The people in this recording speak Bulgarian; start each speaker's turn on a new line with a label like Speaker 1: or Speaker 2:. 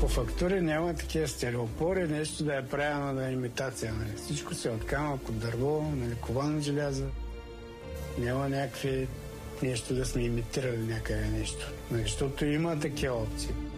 Speaker 1: по фактури няма такива стереопори, нещо да е правено на имитация. Нали. Всичко се откама под дърво, нали, ковано желязо. Няма някакви нещо да сме имитирали някъде нещо. Нали, защото има такива опции.